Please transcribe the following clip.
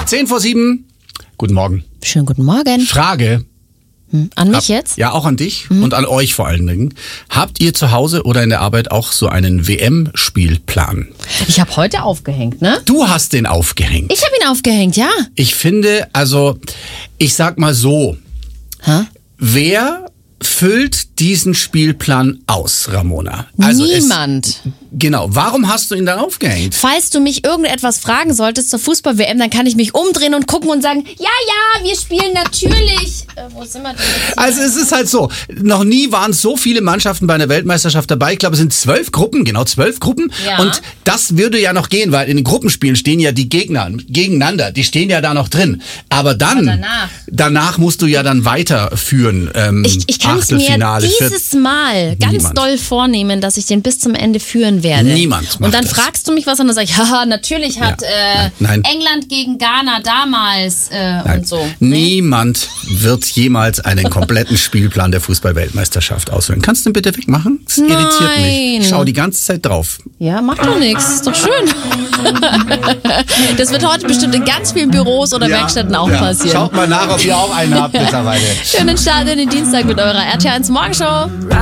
10:07. Guten Morgen. Schönen guten Morgen. Frage. An mich jetzt? Ja, auch an dich und an euch vor allen Dingen. Habt ihr zu Hause oder in der Arbeit auch so einen WM-Spielplan? Ich habe heute aufgehängt, ne? Du hast den aufgehängt. Ich habe ihn aufgehängt, ja. Ich finde, also, ich sag mal so, wer füllt diesen Spielplan aus, Ramona? Also Niemand. Genau. Warum hast du ihn dann aufgehängt? Falls du mich irgendetwas fragen solltest zur Fußball-WM, dann kann ich mich umdrehen und gucken und sagen, ja, wir spielen natürlich. Wo sind wir denn jetzt? Also es ist halt so, noch nie waren so viele Mannschaften bei einer Weltmeisterschaft dabei. Ich glaube, es sind 12 Gruppen, genau 12 Gruppen. Ja. Und das würde ja noch gehen, weil in den Gruppenspielen stehen ja die Gegner gegeneinander. Die stehen ja da noch drin. Aber dann, danach musst du ja dann weiterführen. Ich kann es mir dieses Mal ganz doll vornehmen, dass ich den bis zum Ende führen werde. Niemand macht Und dann das. Fragst du mich was und dann sage ich, haha, natürlich hat Nein. England gegen Ghana damals und so. Niemand wird jemals einen kompletten Spielplan der Fußball-Weltmeisterschaft ausfüllen. Kannst du ihn bitte wegmachen? Das irritiert mich. Ich schau die ganze Zeit drauf. Ja, macht doch nichts. Ist doch schön. Das wird heute bestimmt in ganz vielen Büros oder Werkstätten auch passieren. Schaut mal nach, ob ihr auch einen habt mittlerweile. Schönen Start in den Dienstag mit eurer RTL 1 Morgenshow.